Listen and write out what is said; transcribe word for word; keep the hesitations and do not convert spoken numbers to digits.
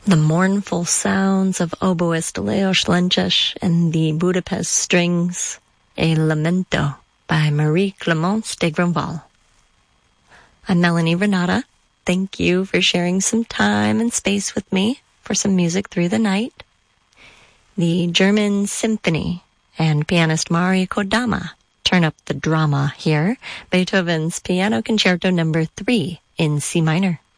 The mournful sounds of oboist Leos Lenches and the Budapest Strings, a Lamento by Marie Clémence de Grandval. I'm Melanie Renata. Thank you for sharing some time and space with me for some music through the night. The German Symphony and pianist Mari Kodama turn up the drama here. Beethoven's Piano Concerto number three in C minor.